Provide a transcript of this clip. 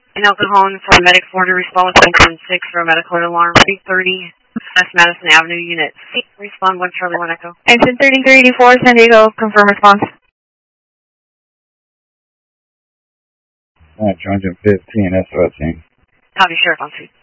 In El Cajon for Medic 4 to respond with 176 for a medical alarm. 330 West Madison Avenue, Unit C. Respond 1 Charlie 1 Echo. Engine 3384, San Diego, confirm response. Alright, 215, SOS team. Copy, Sheriff on scene.